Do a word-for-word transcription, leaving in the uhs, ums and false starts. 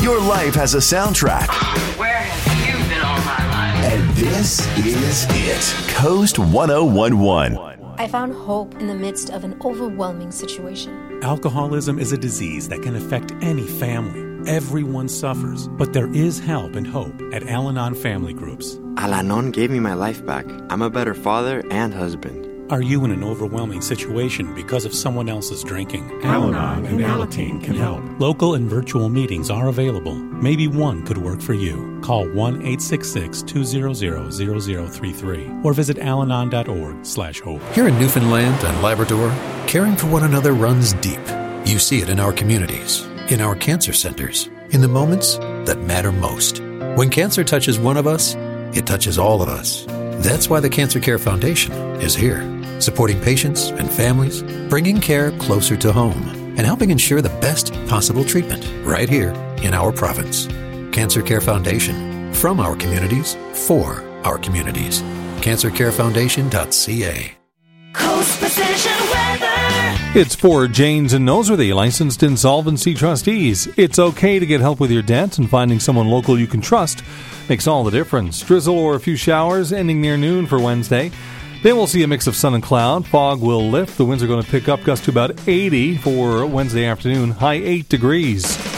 Your life has a soundtrack. Where have you been all my life? And this is it. Coast one oh one one. I found hope in the midst of an overwhelming situation. Alcoholism is a disease that can affect any family. Everyone suffers, but there is help and hope at Al-Anon Family Groups. Al-Anon gave me my life back. I'm a better father and husband. Are you in an overwhelming situation because of someone else's drinking? Al-Anon and Alateen can help. Local and virtual meetings are available. Maybe one could work for you. Call one eight six six, two hundred, zero zero three three or visit alanon dot org slash hope. Here in Newfoundland and Labrador, caring for one another runs deep. You see it in our communities, in our cancer centers, in the moments that matter most. When cancer touches one of us, it touches all of us. That's why the Cancer Care Foundation is here, supporting patients and families, bringing care closer to home, and helping ensure the best possible treatment right here in our province. Cancer Care Foundation, from our communities, for our communities. cancer care foundation dot c a. Coast Precision Weather. It's for Janes and Noseworthy, licensed insolvency trustees. It's okay to get help with your debts, and finding someone local you can trust makes all the difference. Drizzle or a few showers ending near noon for Wednesday. Then we'll see a mix of sun and cloud. Fog will lift. The winds are going to pick up, gust to about eighty for Wednesday afternoon, high eight degrees.